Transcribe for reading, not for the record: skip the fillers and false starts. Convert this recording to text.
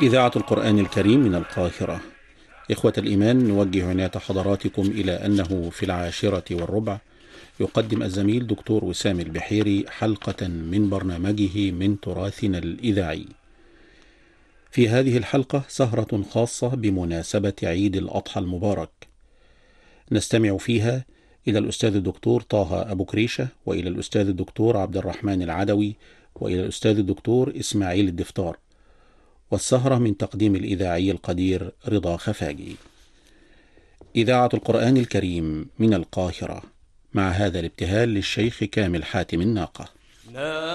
إذاعة القرآن الكريم من القاهرة. إخوة الإيمان، نوجه عناية حضراتكم إلى أنه في 10:15 يقدم الزميل دكتور وسام البحيري حلقة من برنامجه من تراثنا الإذاعي. في هذه الحلقة سهرة خاصة بمناسبة عيد الأضحى المبارك، نستمع فيها إلى الأستاذ الدكتور طه أبو كريشة، وإلى الأستاذ الدكتور عبد الرحمن العدوي، وإلى الأستاذ الدكتور إسماعيل الدفتار. والسهرة من تقديم الإذاعي القدير رضا خفاجي. إذاعة القرآن الكريم من القاهرة، مع هذا الابتهال للشيخ كامل حاتم الناقة.